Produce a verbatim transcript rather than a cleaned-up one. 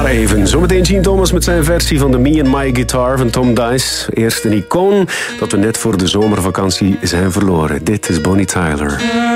maar even. Zometeen Gene Thomas met zijn versie van de Me and My Guitar van Tom Dice. Eerst een icoon dat we net voor de zomervakantie zijn verloren. Dit is Bonnie Tyler.